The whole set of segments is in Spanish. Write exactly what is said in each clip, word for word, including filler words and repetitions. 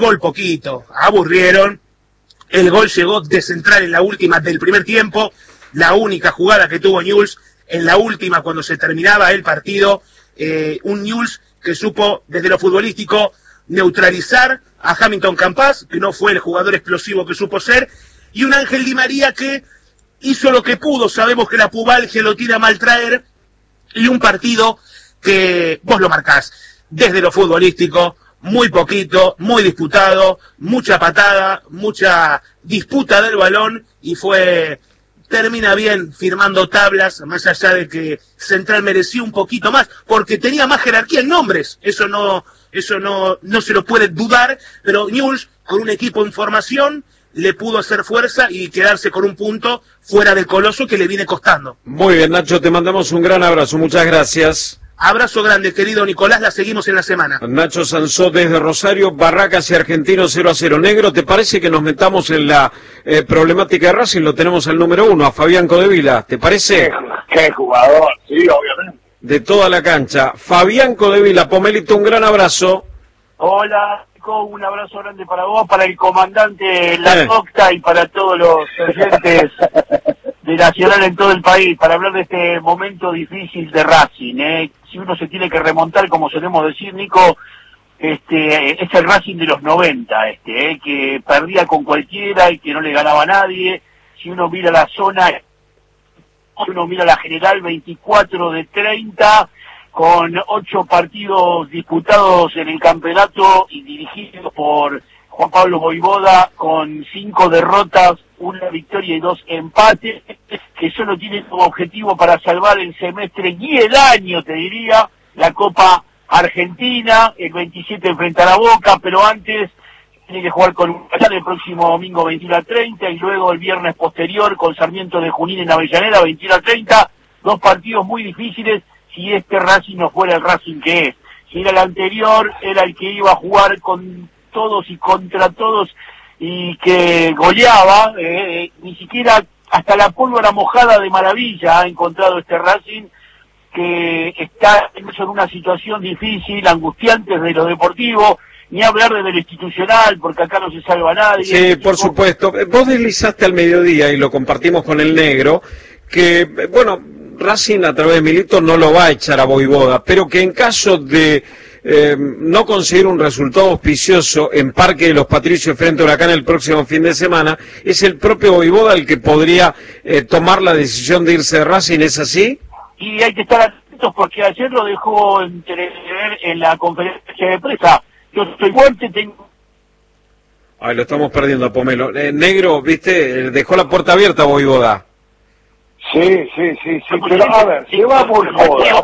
gol poquito, aburrieron. El gol llegó de central en la última del primer tiempo, la única jugada que tuvo Newell's en la última cuando se terminaba el partido, eh, un Newell's que supo desde lo futbolístico neutralizar a Hamilton Campas, que no fue el jugador explosivo que supo ser, y un Ángel Di María que hizo lo que pudo, sabemos que la pubalgia lo tira a mal traer, y un partido que vos lo marcás desde lo futbolístico, muy poquito, muy disputado, mucha patada, mucha disputa del balón, y fue, termina bien firmando tablas, más allá de que Central mereció un poquito más, porque tenía más jerarquía en nombres, eso no, eso no, no se lo puede dudar, pero Newell's, con un equipo en formación, le pudo hacer fuerza y quedarse con un punto fuera del Coloso que le viene costando. Muy bien, Nacho, te mandamos un gran abrazo, muchas gracias. Abrazo grande, querido Nicolás, la seguimos en la semana. Nacho Sansó desde Rosario, Barracas y Argentino cero a cero. Negro, ¿te parece que nos metamos en la eh, problemática de Racing? Lo tenemos al número uno, a Fabián Codevila, ¿te parece? Qué, qué jugador, sí, obviamente. De toda la cancha. Fabián Codevila, Pomelito, un gran abrazo. Hola, Nico, un abrazo grande para vos, para el comandante La Octa y para todos los oyentes de Nacional en todo el país, para hablar de este momento difícil de Racing, ¿eh? Si uno se tiene que remontar, como solemos decir, Nico, este, es el Racing de los noventa, este, ¿eh? Que perdía con cualquiera y que no le ganaba a nadie. Si uno mira la zona, si uno mira la general, veinticuatro de treinta, con ocho partidos disputados en el campeonato y dirigidos por Juan Pablo Voivoda, con cinco derrotas, una victoria y dos empates, que solo tiene como objetivo para salvar el semestre y el año, te diría, la Copa Argentina. El veintisiete enfrentará a Boca, pero antes tiene que jugar con Huracán el próximo domingo veintiuno a treinta, y luego el viernes posterior con Sarmiento de Junín en Avellaneda veintiuno a treinta, dos partidos muy difíciles. Si este Racing no fuera el Racing que es, si era el anterior, era el que iba a jugar con todos y contra todos y que goleaba, eh, ni siquiera hasta la pólvora mojada de maravilla ha encontrado este Racing, que está en una situación difícil, angustiante desde lo deportivo, ni hablar desde lo institucional, porque acá no se salva nadie. Sí, por supuesto. Vos deslizaste al mediodía, y lo compartimos con el Negro, que, bueno, Racing a través de Milito no lo va a echar a Voivoda, pero que en caso de eh, no conseguir un resultado auspicioso en Parque de los Patricios frente a Huracán el próximo fin de semana, es el propio Voivoda el que podría eh, tomar la decisión de irse de Racing, ¿es así? Y hay que estar atentos porque ayer lo dejó entrever en la conferencia de prensa. Yo estoy fuerte, tengo... Ay, lo estamos perdiendo a Pomelo. Eh, Negro, viste, dejó la puerta abierta a Voivoda. Sí, sí, sí, sí, pero a ver, se va por joda.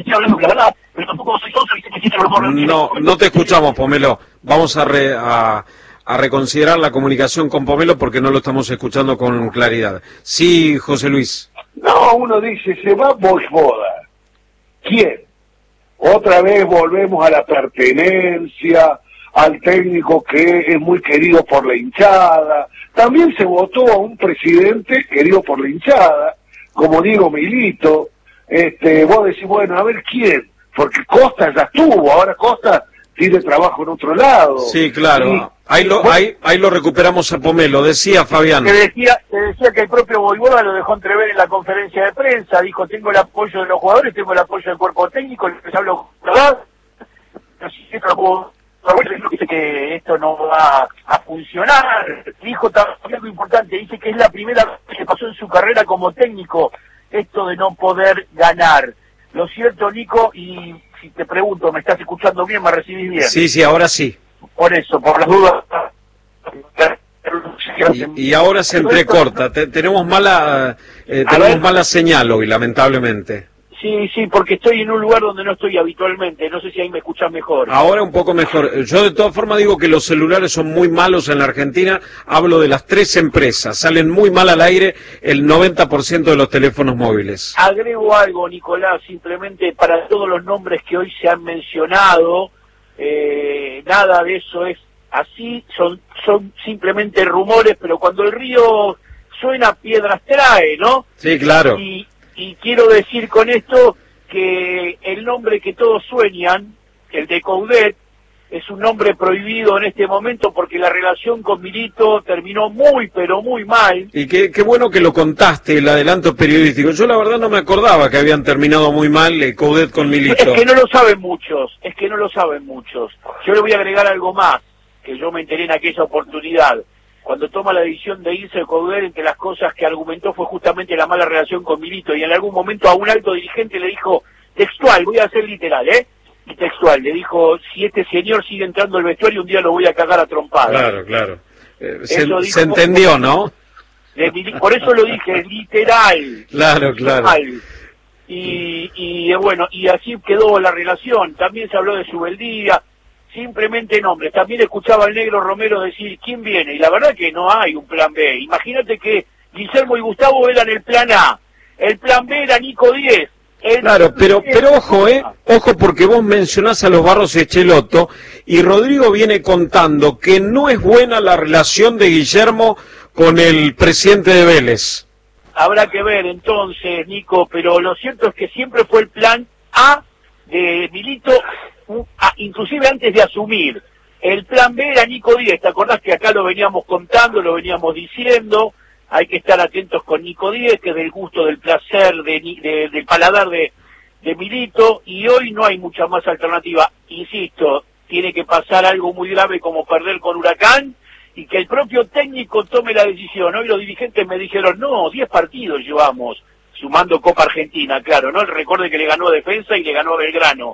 No, no te escuchamos, Pomelo. Vamos a, re, a, a reconsiderar la comunicación con Pomelo porque no lo estamos escuchando con claridad. Sí, José Luis. No, uno dice, se va Voivoda. ¿Quién? Otra vez volvemos a la pertenencia, al técnico que es muy querido por la hinchada. También se votó a un presidente querido por la hinchada, como digo, Milito. Este, vos decís, bueno, a ver quién, porque Costa ya estuvo, ahora Costa tiene trabajo en otro lado. Sí, claro. Y, ahí, lo, bueno, ahí, ahí lo recuperamos a Pomelo, decía Fabián. Te decía, te decía que el propio Voivoda lo dejó entrever en la conferencia de prensa, dijo, tengo el apoyo de los jugadores, tengo el apoyo del cuerpo técnico, les hablo con la verdad, dice que esto no va a funcionar. Dijo también algo importante, dice que es la primera vez que pasó en su carrera como técnico esto de no poder ganar. Lo cierto, Nico, y si te pregunto, ¿me estás escuchando bien? ¿Me recibís bien? Sí, sí, ahora sí. Por eso, por las dudas. Y, y ahora se entrecorta, Te, tenemos mala eh, tenemos mala señal hoy, lamentablemente. Sí, sí, porque estoy en un lugar donde no estoy habitualmente, no sé si ahí me escuchas mejor. Ahora un poco mejor. Yo de todas formas digo que los celulares son muy malos en la Argentina, hablo de las tres empresas, salen muy mal al aire el noventa por ciento de los teléfonos móviles. Agrego algo, Nicolás, simplemente para todos los nombres que hoy se han mencionado, eh, nada de eso es así, son, son simplemente rumores, pero cuando el río suena, piedras trae, ¿no? Sí, claro. Y, Y quiero decir con esto que el nombre que todos sueñan, el de Coudet, es un nombre prohibido en este momento porque la relación con Milito terminó muy, pero muy mal. Y qué, qué bueno que lo contaste, el adelanto periodístico. Yo la verdad no me acordaba que habían terminado muy mal eh, Coudet con Milito. Es que no lo saben muchos, es que no lo saben muchos. Yo le voy a agregar algo más, que yo me enteré en aquella oportunidad. Cuando toma la decisión de irse Coudet, entre las cosas que argumentó fue justamente la mala relación con Milito, y en algún momento a un alto dirigente le dijo, textual, voy a hacer literal, ¿eh? Y textual, le dijo, si este señor sigue entrando al vestuario, un día lo voy a cagar a trompadas. Claro, claro. Eh, se, dijo, se entendió, ¿no? De, por eso lo dije, literal. Claro, claro. Literal. Y, y bueno, y así quedó la relación. También se habló de su beldía, simplemente nombres. También escuchaba al negro Romero decir, ¿quién viene? Y la verdad que no hay un plan B. Imagínate que Guillermo y Gustavo eran el plan A, el plan B era Nico Diez. Claro, pero pero ojo, eh, ojo porque vos mencionás a los Barros Echeloto y Rodrigo viene contando que no es buena la relación de Guillermo con el presidente de Vélez. Habrá que ver entonces, Nico, pero lo cierto es que siempre fue el plan A de Milito, inclusive antes de asumir. El plan B era Nico Diez, ¿te acordás que acá lo veníamos contando, lo veníamos diciendo? Hay que estar atentos con Nico Diez, que es del gusto, del placer, de, de, del paladar de, de Milito, y hoy no hay mucha más alternativa. Insisto, tiene que pasar algo muy grave como perder con Huracán, y que el propio técnico tome la decisión. Hoy los dirigentes me dijeron, no, diez partidos llevamos, sumando Copa Argentina, claro, ¿no? Recuerde que le ganó a Defensa y le ganó a Belgrano.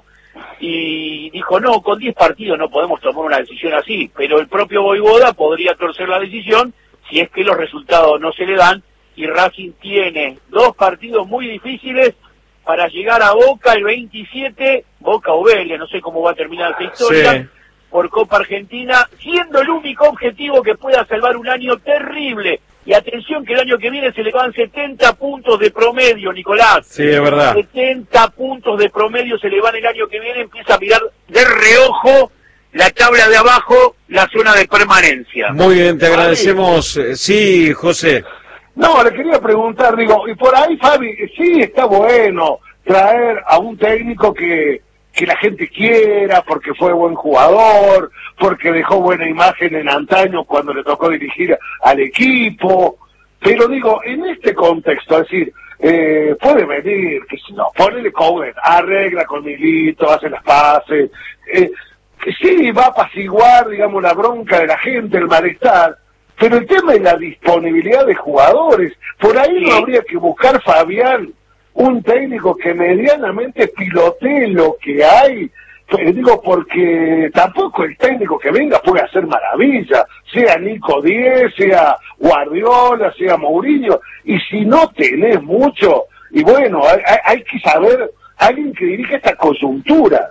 Y dijo, no, con diez partidos no podemos tomar una decisión así, pero el propio Voivoda podría torcer la decisión si es que los resultados no se le dan, y Racing tiene dos partidos muy difíciles para llegar a Boca el veintisiete, Boca o Vélez, no sé cómo va a terminar esta historia, sí, por Copa Argentina, siendo el único objetivo que pueda salvar un año terrible. Y atención que el año que viene se le van setenta puntos de promedio, Nicolás. Sí, es verdad. setenta puntos de promedio se le van el año que viene, empieza a mirar de reojo la tabla de abajo, la zona de permanencia. Muy bien, te agradecemos. Sí, José. No, le quería preguntar, digo, y por ahí, Fabi, sí está bueno traer a un técnico que, que la gente quiera, porque fue buen jugador, porque dejó buena imagen en antaño cuando le tocó dirigir al equipo, pero digo, en este contexto, es decir, eh, puede venir, que si no, ponele Coudet, arregla con Milito, hace las paces, eh, que sí va a apaciguar, digamos, la bronca de la gente, el malestar, pero el tema es la disponibilidad de jugadores. Por ahí no habría que buscar, Fabián, un técnico que medianamente pilotee lo que hay. Pues digo, porque tampoco el técnico que venga puede hacer maravilla, sea Nico Diez, sea Guardiola, sea Mourinho, y si no tenés mucho, y bueno, hay, hay que saber, alguien que dirige esta coyuntura.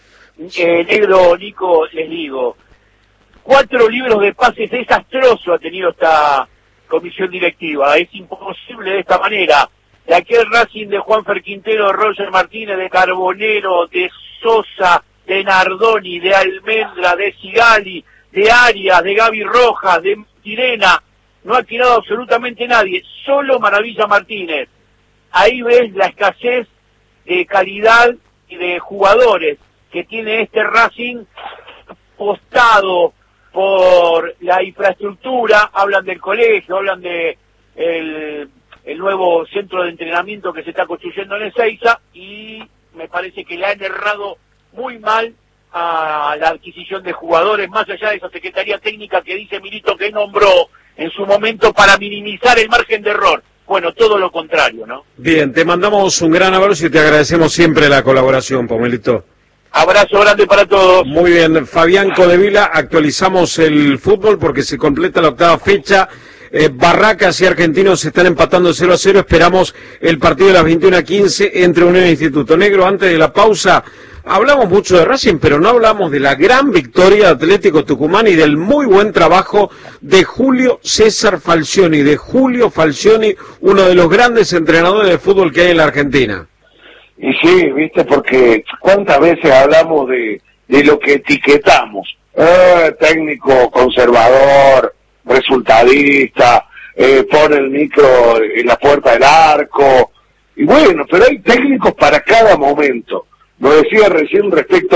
Eh, negro, Nico, les digo, cuatro libros de pases desastroso ha tenido esta comisión directiva. Es imposible de esta manera. De aquel Racing de Juanfer Quintero, de Roger Martínez, de Carbonero, de Sosa, de Nardoni, de Almendra, de Sigali, de Arias, de Gaby Rojas, de Sirena, no ha tirado absolutamente nadie, solo Maravilla Martínez. Ahí ves la escasez de calidad y de jugadores que tiene este Racing, apostado por la infraestructura. Hablan del colegio, hablan de el, el nuevo centro de entrenamiento que se está construyendo en Ezeiza, y me parece que le han errado muy mal a la adquisición de jugadores, más allá de esa secretaría técnica que dice Milito que nombró en su momento para minimizar el margen de error. Bueno, todo lo contrario, ¿no? Bien, te mandamos un gran abrazo y te agradecemos siempre la colaboración, Pomelito. Abrazo grande para todos. Muy bien, Fabián Codevila, actualizamos el fútbol porque se completa la octava fecha. Eh, Barracas y Argentinos están empatando cero a cero. Esperamos el partido de las veintiuna a quince entre Unión e Instituto Negro. Antes de la pausa, hablamos mucho de Racing, pero no hablamos de la gran victoria de Atlético Tucumán y del muy buen trabajo de Julio César Falcioni, de Julio Falcioni, uno de los grandes entrenadores de fútbol que hay en la Argentina. Y sí, viste, porque cuántas veces hablamos de, de lo que etiquetamos, eh, técnico conservador, resultadista, eh, pone el micro en la puerta del arco, y bueno, pero hay técnicos para cada momento. Lo decía recién respecto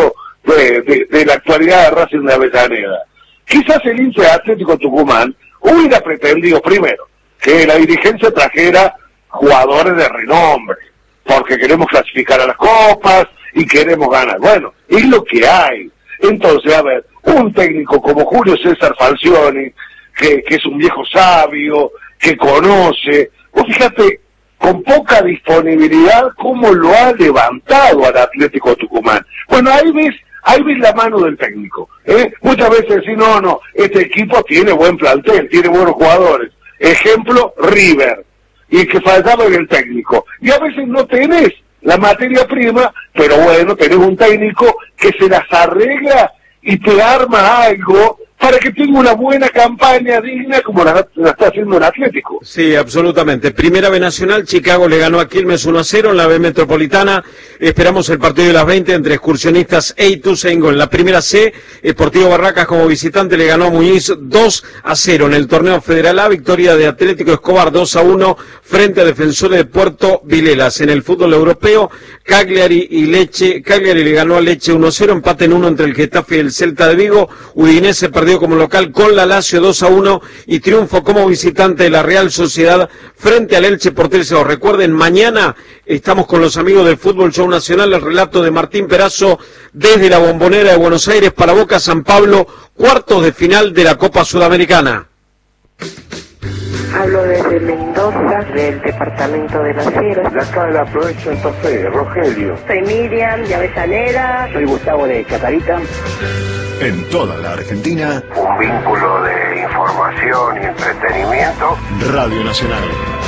de, de, de la actualidad de Racing de Avellaneda. Quizás el hincha de Atlético Tucumán hubiera pretendido primero que la dirigencia trajera jugadores de renombre, porque queremos clasificar a las copas y queremos ganar. Bueno, es lo que hay. Entonces, a ver, un técnico como Julio César Falcioni, que, que es un viejo sabio, que conoce, vos fíjate, con poca disponibilidad, cómo lo ha levantado al Atlético Tucumán. Bueno, ahí ves, ahí ves la mano del técnico. ¿eh? Muchas veces decís, no, no, este equipo tiene buen plantel, tiene buenos jugadores. Ejemplo, River, y que faltaba en el técnico. Y a veces no tenés la materia prima, pero bueno, tenés un técnico que se las arregla y te arma algo para que tenga una buena campaña digna como la, la está haciendo el Atlético. Sí, absolutamente. Primera B Nacional, Chicago le ganó a Quilmes uno a cero. En la B Metropolitana esperamos el partido de las veinte entre Excursionistas e Ituzaingó. En la primera C, Sportivo Barracas como visitante le ganó a Muñiz dos a cero. En el torneo Federal A, victoria de Atlético Escobar dos a uno frente a Defensores de Puerto Vilelas. En el fútbol europeo, Cagliari y Leche, Cagliari le ganó a Leche uno a cero, empate en uno entre el Getafe y el Celta de Vigo. Udinese perdió como local con la Lazio dos a uno y triunfo como visitante de la Real Sociedad frente al Elche por tres a dos. Recuerden, mañana estamos con los amigos del Fútbol Show Nacional, el relato de Martín Perazo desde la Bombonera de Buenos Aires para Boca San Pablo, cuartos de final de la Copa Sudamericana. Hablo desde Mendoza, del departamento de Las Heras. De acá de la provincia de Santa Fe, Rogelio. Soy Miriam de Avellaneda. Soy Gustavo de Chacarita. En toda la Argentina, Un vínculo de información y entretenimiento. Radio Nacional.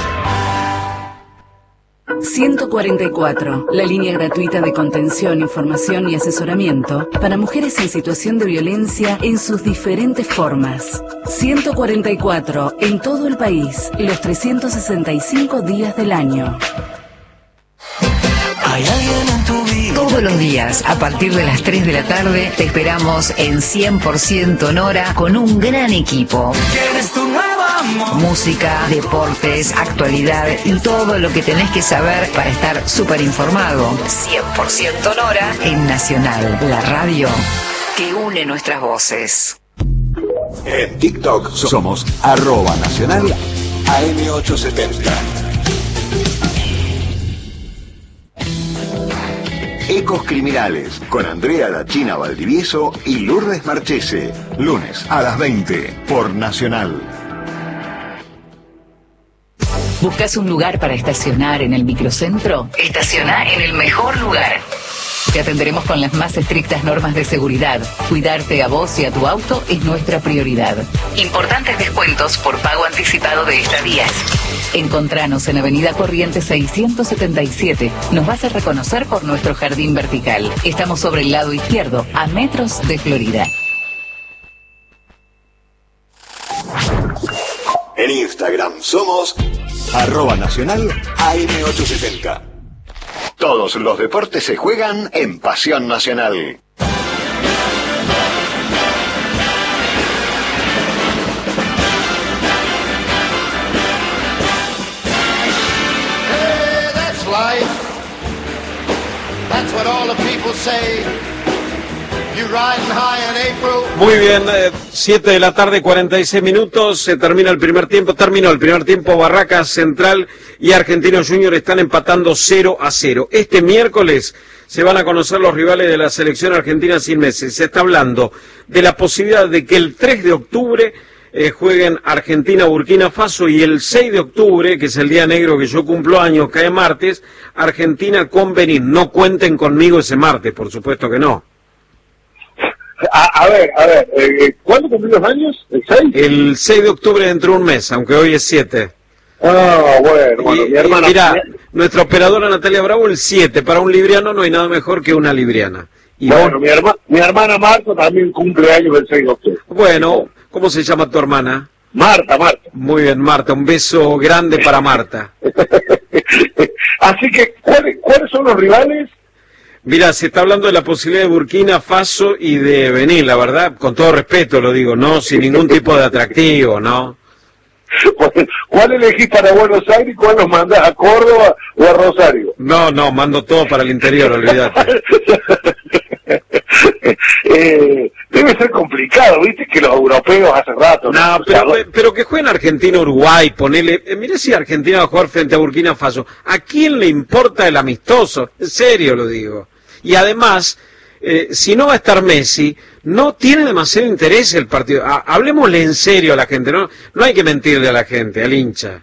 ciento cuarenta y cuatro, la línea gratuita de contención, información y asesoramiento para mujeres en situación de violencia en sus diferentes formas. ciento cuarenta y cuatro, en todo el país, los trescientos sesenta y cinco días del año. Hay alguien en tu vida. Todos los días, a partir de las tres de la tarde, te esperamos en cien por ciento Nora con un gran equipo. ¿Quién es tu nuevo amor? Música, deportes, actualidad y todo lo que tenés que saber para estar súper informado. cien por ciento Nora en Nacional, la radio que une nuestras voces. En TikTok somos arroba nacional A M ochocientos setenta. Ecos Criminales, con Andrea La China Valdivieso y Lourdes Marchese, lunes a las veinte, por Nacional. ¿Buscas un lugar para estacionar en el microcentro? Estaciona en el mejor lugar. Te atenderemos con las más estrictas normas de seguridad. Cuidarte a vos y a tu auto es nuestra prioridad. Importantes descuentos por pago anticipado de estadías. Encontranos en Avenida Corrientes seiscientos setenta y siete. Nos vas a reconocer por nuestro jardín vertical. Estamos sobre el lado izquierdo, a metros de Florida. En Instagram somos arroba nacional A M ochocientos setenta. Todos los deportes se juegan en Pasión Nacional. Hey, that's life. That's what all the people say. You riding high in April. Muy bien, eh, siete de la tarde, cuarenta y seis minutos, se termina el primer tiempo, terminó el primer tiempo, Barracas Central y Argentino Junior están empatando cero a cero. Este miércoles se van a conocer los rivales de la selección argentina sin Messi. Se está hablando de la posibilidad de que el tres de octubre eh, jueguen Argentina-Burkina Faso y el seis de octubre, que es el día negro que yo cumplo años, cae martes, Argentina con Benín. No cuenten conmigo ese martes, por supuesto que no. A, a ver, a ver, eh, ¿cuándo cumplís los años? ¿El seis? El seis de octubre dentro de un mes, aunque hoy es siete. Ah, bueno, bueno, y, mi hermana... y mira, nuestra operadora Natalia Bravo el siete. Para un libriano no hay nada mejor que una libriana. Y bueno, bueno, mi, herma, mi hermana Marta también cumple años el seis de octubre. Bueno, ¿cómo se llama tu hermana? Marta, Marta. Muy bien, Marta, un beso grande para Marta. Así que, ¿cuáles, ¿cuáles son los rivales? Mira, se está hablando de la posibilidad de Burkina Faso y de Benín, la verdad, con todo respeto lo digo, no sin ningún tipo de atractivo, ¿no? ¿Cuál elegís para Buenos Aires y cuál los mandás a Córdoba o a Rosario? No, no, mando todo para el interior, olvídate. eh, debe ser complicado, viste, que los europeos hace rato... No, no pero, pero que jueguen Argentina-Uruguay, ponele... Eh, mirá si Argentina va a jugar frente a Burkina Faso. ¿A quién le importa el amistoso? En serio lo digo. Y además, eh, si no va a estar Messi, no tiene demasiado interés el partido. Ha, hablemosle en serio a la gente, ¿no? No hay que mentirle a la gente, al hincha.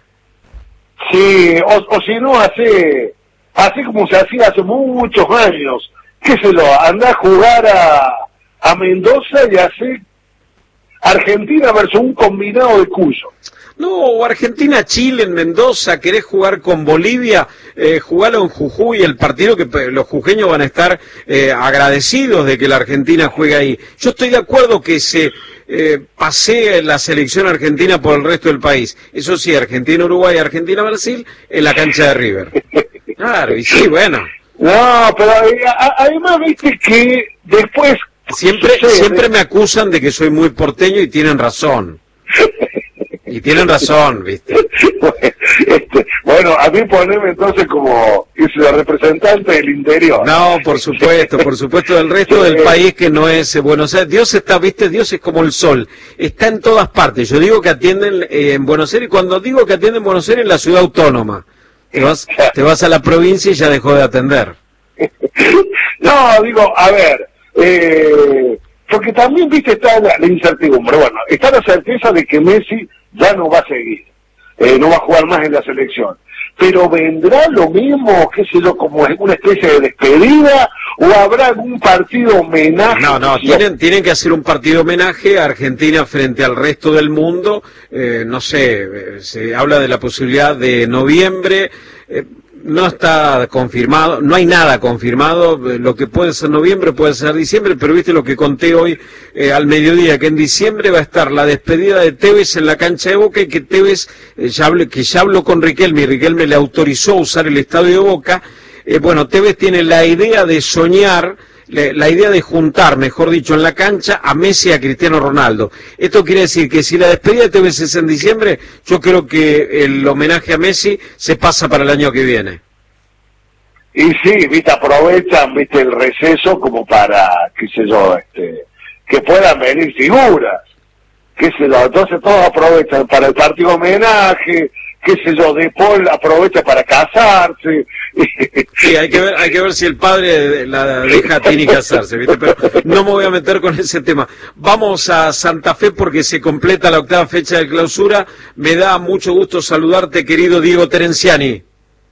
Sí, o, o si no, hace, así como se hacía hace muchos años, qué sé yo, anda a jugar a, a Mendoza y hace Argentina versus un combinado de Cuyo. No, Argentina-Chile en Mendoza, querés jugar con Bolivia, eh, jugalo en Jujuy, el partido que los jujeños van a estar eh, agradecidos de que la Argentina juegue ahí. Yo estoy de acuerdo que se eh, pasee la selección argentina por el resto del país. Eso sí, Argentina-Uruguay, Argentina-Brasil en la cancha de River. Claro, y sí, bueno. No, pero además viste que después... Siempre, siempre me acusan de que soy muy porteño y tienen razón. Y tienen razón, ¿viste? Este, bueno, a mí ponerme entonces como representante del interior. No, por supuesto, por supuesto, del resto del país que no es Buenos Aires. Dios está, ¿viste? Dios es como el sol, está en todas partes. Yo digo que atienden eh, en Buenos Aires, y cuando digo que atienden en Buenos Aires, en la ciudad autónoma. Te vas, te vas a la provincia y ya dejó de atender. No, digo, a ver... Eh, porque también, viste, está la, la incertidumbre. Bueno, está la certeza de que Messi ya no va a seguir, eh, no va a jugar más en la selección. Pero vendrá lo mismo, qué sé yo, como una especie de despedida, o habrá algún partido homenaje. No, no, tienen, tienen que hacer un partido homenaje a Argentina frente al resto del mundo. Eh, no sé, eh, se habla de la posibilidad de noviembre. Eh, No está confirmado, no hay nada confirmado, lo que puede ser noviembre, puede ser diciembre, pero viste lo que conté hoy eh, al mediodía, que en diciembre va a estar la despedida de Tevez en la cancha de Boca y que Tevez, eh, ya hablé, que ya habló con Riquelme y Riquelme le autorizó usar el estadio de Boca. Eh, bueno, Tevez tiene la idea de soñar, la idea de juntar, mejor dicho, en la cancha a Messi y a Cristiano Ronaldo. Esto quiere decir que si la despedida de Tevez es en diciembre, yo creo que el homenaje a Messi se pasa para el año que viene. Y sí, viste, aprovechan, viste, el receso como para, qué sé yo, este, que puedan venir figuras, qué sé yo, entonces todos aprovechan para el partido homenaje, qué sé yo, De Paul aprovecha para casarse. Sí, hay que ver, hay que ver si el padre la deja a Tini casarse, ¿viste? Pero no me voy a meter con ese tema. Vamos a Santa Fe porque se completa la octava fecha de clausura. Me da mucho gusto saludarte, querido Diego Terenciani.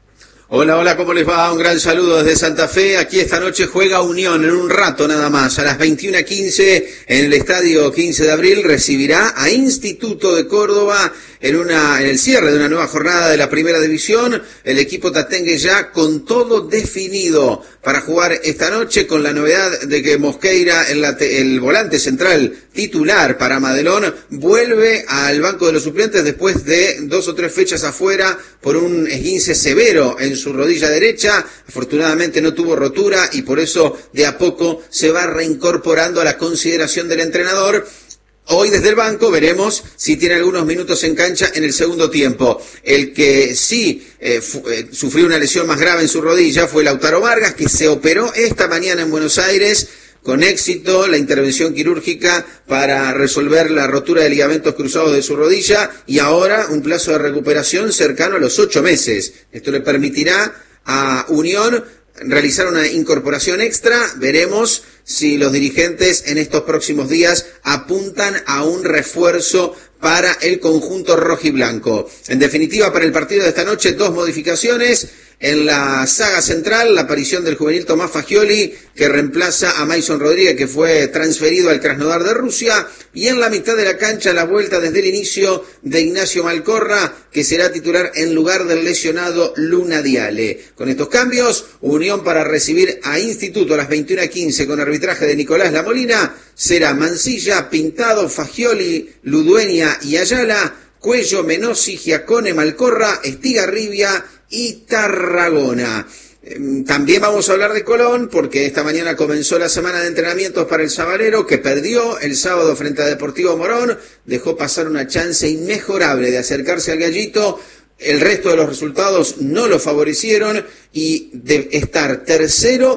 Hola, hola, ¿cómo les va? Un gran saludo desde Santa Fe. Aquí esta noche juega Unión en un rato nada más. A las veintiuna quince en el estadio quince de abril recibirá a Instituto de Córdoba en una en el cierre de una nueva jornada de la Primera División. El equipo tatengue ya con todo definido para jugar esta noche, con la novedad de que Mosqueira, el, el volante central titular para Madelón, vuelve al banco de los suplentes después de dos o tres fechas afuera por un esguince severo en su rodilla derecha. Afortunadamente no tuvo rotura y por eso de a poco se va reincorporando a la consideración del entrenador. Hoy desde el banco veremos si tiene algunos minutos en cancha en el segundo tiempo. El que sí eh, fu- eh, sufrió una lesión más grave en su rodilla fue Lautaro Vargas, que se operó esta mañana en Buenos Aires con éxito, la intervención quirúrgica para resolver la rotura de ligamentos cruzados de su rodilla, y ahora un plazo de recuperación cercano a los ocho meses. Esto le permitirá a Unión realizar una incorporación extra. Veremos si los dirigentes en estos próximos días apuntan a un refuerzo para el conjunto rojiblanco. En definitiva, para el partido de esta noche, dos modificaciones. En la saga central, la aparición del juvenil Tomás Fagioli, que reemplaza a Mason Rodríguez, que fue transferido al Krasnodar de Rusia. Y en la mitad de la cancha, la vuelta desde el inicio de Ignacio Malcorra, que será titular en lugar del lesionado Luna Diale. Con estos cambios, Unión para recibir a Instituto a las veintiuna quince con arbitraje de Nicolás Lamolina. Será Mancilla, Pintado, Fagioli, Ludueña y Ayala, Cuello, Menossi, Giacone, Malcorra, Estigarribia y Tarragona. También vamos a hablar de Colón, porque esta mañana comenzó la semana de entrenamientos para el Sabalero, que perdió el sábado frente a Deportivo Morón, dejó pasar una chance inmejorable de acercarse al Gallito. El resto de los resultados no lo favorecieron, y de estar tercero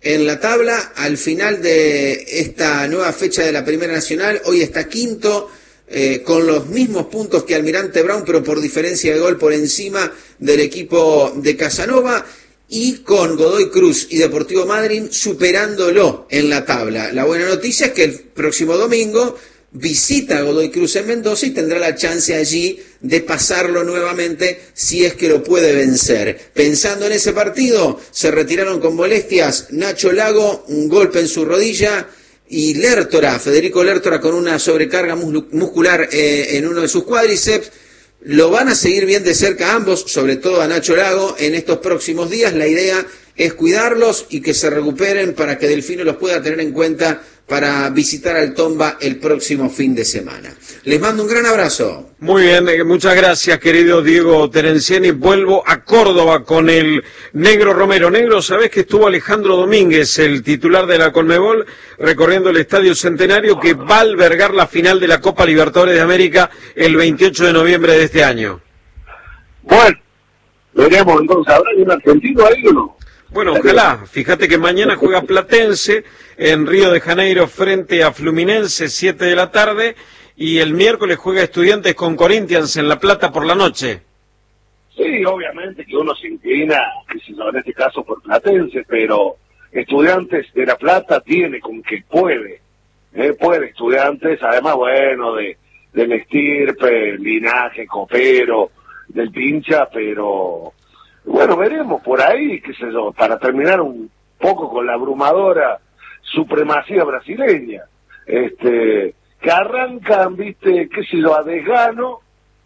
en la tabla al final de esta nueva fecha de la Primera Nacional. Hoy está quinto, eh, con los mismos puntos que Almirante Brown, pero por diferencia de gol por encima del equipo de Casanova, y con Godoy Cruz y Deportivo Madryn superándolo en la tabla. La buena noticia es que el próximo domingo visita a Godoy Cruz en Mendoza y tendrá la chance allí de pasarlo nuevamente si es que lo puede vencer. Pensando en ese partido, se retiraron con molestias Nacho Lago, un golpe en su rodilla, y Lertora, Federico Lertora, con una sobrecarga muscular eh, en uno de sus cuádriceps. Lo van a seguir bien de cerca ambos, sobre todo a Nacho Lago, en estos próximos días. La idea es cuidarlos y que se recuperen para que Delfino los pueda tener en cuenta para visitar al Tomba el próximo fin de semana. Les mando un gran abrazo. Muy bien, eh, muchas gracias, querido Diego Terenciani. Vuelvo a Córdoba con el Negro Romero. Negro, ¿sabés que estuvo Alejandro Domínguez, el titular de la Conmebol, recorriendo el Estadio Centenario, que va a albergar la final de la Copa Libertadores de América el veintiocho de noviembre de este año? Bueno, veremos entonces, ¿habrá un argentino ahí o no? Bueno, ojalá. Fíjate que mañana juega Platense en Río de Janeiro frente a Fluminense, siete de la tarde, y el miércoles juega Estudiantes con Corinthians en La Plata por la noche. Sí, obviamente que uno se inclina, que si no, en este caso por Platense, pero Estudiantes de La Plata tiene con que puede, eh, puede Estudiantes, además, bueno, de del estirpe, linaje, copero, del pincha, pero bueno, veremos por ahí, qué sé yo, para terminar un poco con la abrumadora supremacía brasileña, este, que arrancan, viste, qué sé yo, a desgano,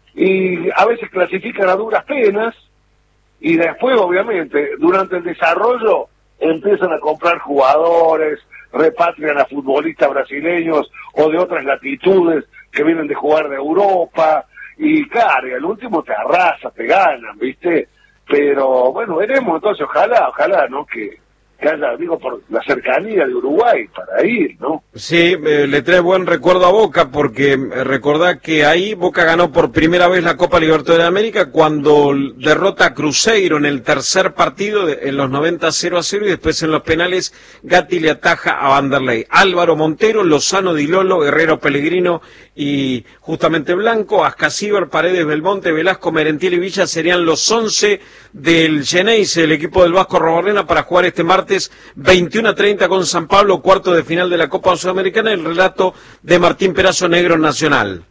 y a veces clasifican a duras penas, y después, obviamente, durante el desarrollo, empiezan a comprar jugadores, repatrian a futbolistas brasileños o de otras latitudes que vienen de jugar de Europa, y claro, y al último te arrasa, te ganan, viste, pero bueno, veremos entonces, ojalá, ojalá, ¿no?, que, que haya, digo, por la cercanía de Uruguay para ir, ¿no? Sí, eh, le trae buen recuerdo a Boca, porque eh, recordá que ahí Boca ganó por primera vez la Copa Libertadores de América cuando derrota a Cruzeiro en el tercer partido, de, en los noventa cero a cero, y después en los penales Gatti le ataja a Vanderlei. Álvaro Montero, Lozano Di Lolo, Guerrero Pellegrino y justamente Blanco, Ascasíbar, Paredes, Belmonte, Velasco, Merentiel y Villa serían los once del Geneise, el equipo del Vasco Arrobarrena, para jugar este martes veintiuno a treinta con San Pablo, cuarto de final de la Copa Sudamericana. El relato de Martín Perazo, Negro Nacional.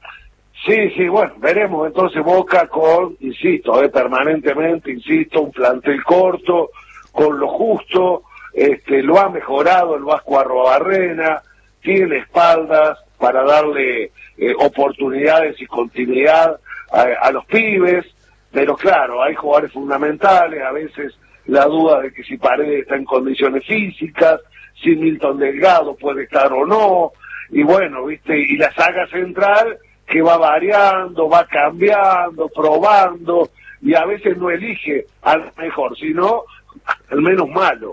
Sí, sí, bueno, veremos entonces Boca con, insisto, eh, permanentemente, insisto, un plantel corto, con lo justo, este, lo ha mejorado el Vasco Arrobarrena, tiene espaldas para darle eh, oportunidades y continuidad a, a los pibes, pero claro, hay jugadores fundamentales, a veces la duda de que si Paredes está en condiciones físicas, si Milton Delgado puede estar o no, y bueno, viste, y la saga central que va variando, va cambiando, probando, y a veces no elige al mejor, sino al menos malo.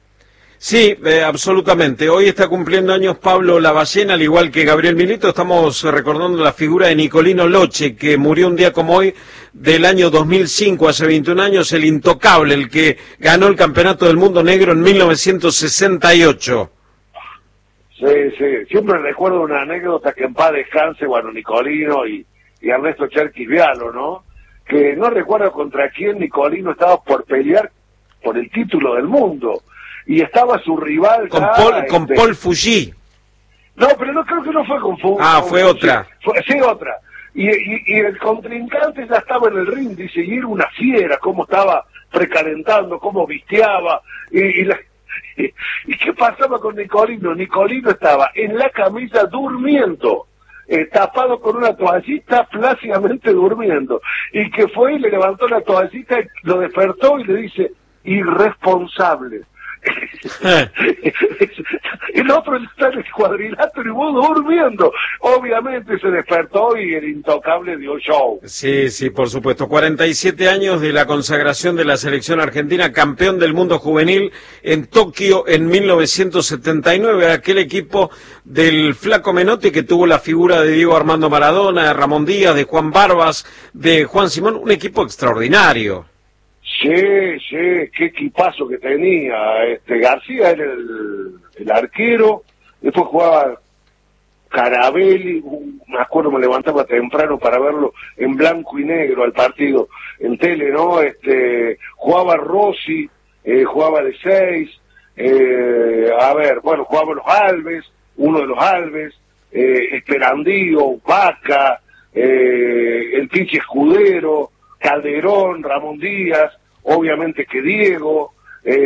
Sí, eh, absolutamente. Hoy está cumpliendo años Pablo Lavallén, al igual que Gabriel Milito. Estamos recordando la figura de Nicolino Loche, que murió un día como hoy del año dos mil cinco, hace veintiún años, el intocable, el que ganó el Campeonato del Mundo Negro en mil novecientos sesenta y ocho. Sí, sí. Siempre recuerdo una anécdota que en paz descanse, bueno, Nicolino y, y Ernesto Cherkis Vialo, ¿no? Que no recuerdo contra quién Nicolino estaba por pelear por el título del mundo. Y estaba su rival con ya, Paul, este... con Paul Fougy. No, pero no creo que no fue con Fougy. Ah, fue otra. Fue, sí, otra. Y, y, y el contrincante ya estaba en el ring, dice, y era una fiera, cómo estaba precalentando, cómo visteaba, y, y, la, y, y qué pasaba con Nicolino. Nicolino estaba en la camisa durmiendo, eh, tapado con una toallita, plácidamente durmiendo, y que fue y le levantó la toallita, lo despertó y le dice, irresponsable. El otro está en el cuadrilátero y vos durmiendo. Obviamente se despertó y el intocable dio show. Sí, sí, por supuesto. cuarenta y siete años de la consagración de la selección argentina, campeón del mundo juvenil en Tokio en mil novecientos setenta y nueve. Aquel equipo del Flaco Menotti que tuvo la figura de Diego Armando Maradona, de Ramón Díaz, de Juan Barbas, de Juan Simón. Un equipo extraordinario. Sí, sí, qué equipazo que tenía. Este García era el, el arquero, después jugaba Carabelli, me acuerdo, me levantaba temprano para verlo en blanco y negro al partido en tele, ¿no? Este, jugaba Rossi, eh, jugaba de seis, eh, a ver, bueno, jugaba los Alves, uno de los Alves, eh, Esperandío, Vaca, eh, el pinche Escudero, Calderón, Ramón Díaz, obviamente que Diego,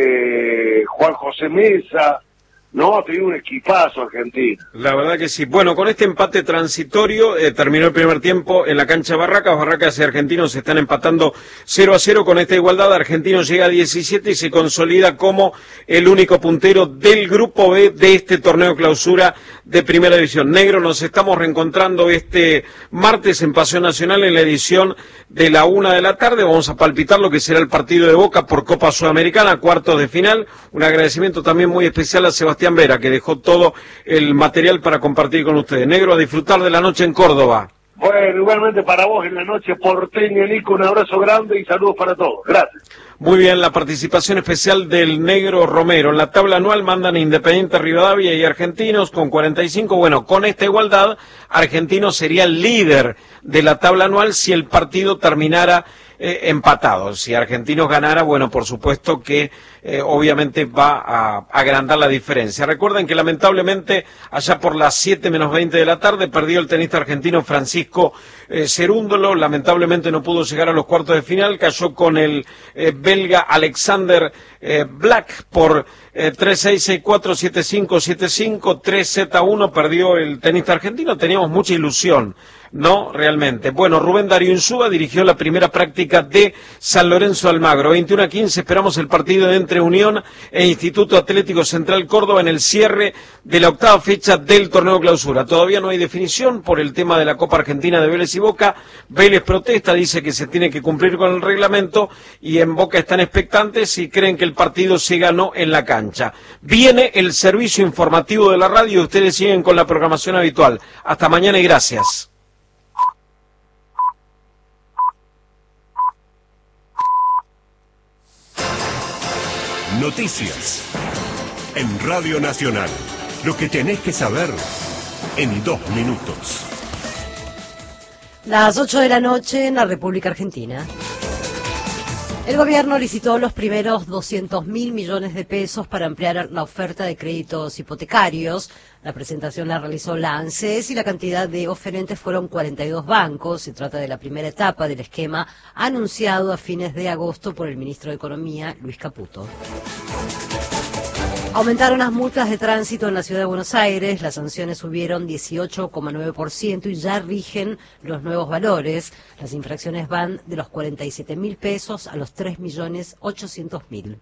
eh, Juan José Mesa. No, tenía un equipazo Argentina. La verdad que sí. Bueno, con este empate transitorio eh, terminó el primer tiempo en la cancha Barracas. Barracas y Argentinos se están empatando cero a cero. Con esta igualdad, Argentinos llega a diecisiete y se consolida como el único puntero del Grupo B de este torneo clausura de Primera División. Negro, nos estamos reencontrando este martes en Paseo Nacional en la edición de la una de la tarde. Vamos a palpitar lo que será el partido de Boca por Copa Sudamericana, cuartos de final. Un agradecimiento también muy especial a Sebastián Vera, que dejó todo el material para compartir con ustedes. Negro, a disfrutar de la noche en Córdoba. Bueno, igualmente para vos en la noche porteña, Nico, un abrazo grande y saludos para todos. Gracias. Muy bien, la participación especial del Negro Romero. En la tabla anual mandan Independiente, Rivadavia y Argentinos con cuarenta y cinco. Bueno, con esta igualdad, Argentinos sería el líder de la tabla anual si el partido terminara eh, empatado. Si Argentinos ganara, bueno, por supuesto que eh, obviamente va a agrandar la diferencia. Recuerden que lamentablemente allá por las siete menos veinte de la tarde perdió el tenista argentino Francisco eh, Cerúndolo. Lamentablemente no pudo llegar a los cuartos de final, cayó con el eh, belga Alexander eh, Black por eh, tres seis, seis cuatro, siete cinco, siete cinco, tres zeta uno. Perdió el tenista argentino. Teníamos mucha ilusión, no realmente. Bueno, Rubén Darío Insúa dirigió la primera práctica de San Lorenzo Almagro. veintiuno a quince esperamos el partido entre Unión e Instituto Atlético Central Córdoba en el cierre de la octava fecha del torneo clausura. Todavía no hay definición por el tema de la Copa Argentina de Vélez y Boca. Vélez protesta, dice que se tiene que cumplir con el reglamento, y en Boca están expectantes y creen que el partido se ganó en la cancha. Viene el servicio informativo de la radio, ustedes siguen con la programación habitual. Hasta mañana y gracias. Noticias en Radio Nacional. Lo que tenés que saber en dos minutos. Las ocho de la noche en la República Argentina. El gobierno licitó los primeros doscientos mil millones de pesos para ampliar la oferta de créditos hipotecarios. La presentación la realizó la ANSES y la cantidad de oferentes fueron cuarenta y dos bancos. Se trata de la primera etapa del esquema anunciado a fines de agosto por el ministro de Economía, Luis Caputo. Aumentaron las multas de tránsito en la ciudad de Buenos Aires, las sanciones subieron dieciocho coma nueve por ciento y ya rigen los nuevos valores. Las infracciones van de los cuarenta y siete mil pesos a los tres millones ochocientos mil.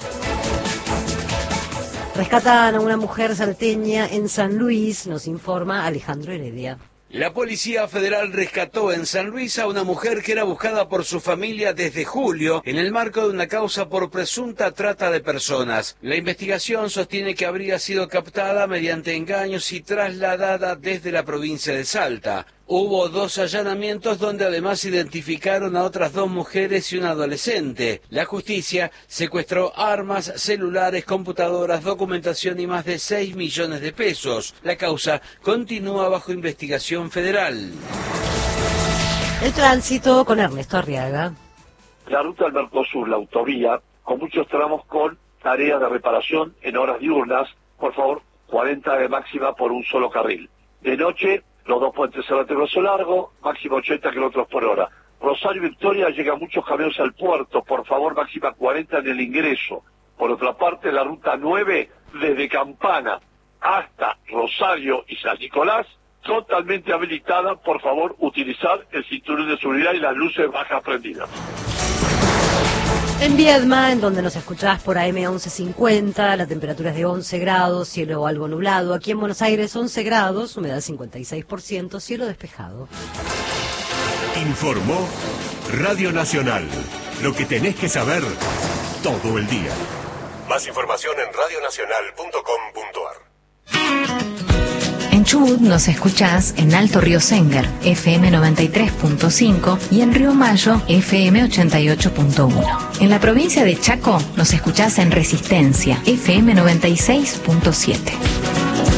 Rescatan a una mujer salteña en San Luis, nos informa Alejandro Heredia. La Policía Federal rescató en San Luis a una mujer que era buscada por su familia desde julio en el marco de una causa por presunta trata de personas. La investigación sostiene que habría sido captada mediante engaños y trasladada desde la provincia de Salta. Hubo dos allanamientos donde además identificaron a otras dos mujeres y un adolescente. La justicia secuestró armas, celulares, computadoras, documentación y más de seis millones de pesos. La causa continúa bajo investigación federal. El tránsito con Ernesto Arriaga. La ruta del Mercosur, la autovía, con muchos tramos con tareas de reparación en horas diurnas, por favor, cuarenta de máxima por un solo carril. De noche, los dos puentes Cerrate Grosso Largo, máxima ochenta kilómetros por hora. Rosario Victoria llegan muchos camiones al puerto, por favor, máxima cuarenta en el ingreso. Por otra parte, la ruta nueve, desde Campana hasta Rosario y San Nicolás, totalmente habilitada, por favor, utilizar el cinturón de seguridad y las luces bajas prendidas. En Viedma, en donde nos escuchás por A M once cincuenta, la temperatura es de once grados, cielo algo nublado. Aquí en Buenos Aires once grados, humedad cincuenta y seis por ciento, cielo despejado. Informó Radio Nacional. Lo que tenés que saber todo el día. Más información en radio nacional punto com punto a r. En Chubut nos escuchás en Alto Río Senger, F M noventa y tres punto cinco, y en Río Mayo, F M ochenta y ocho punto uno. En la provincia de Chaco nos escuchás en Resistencia, F M noventa y seis punto siete.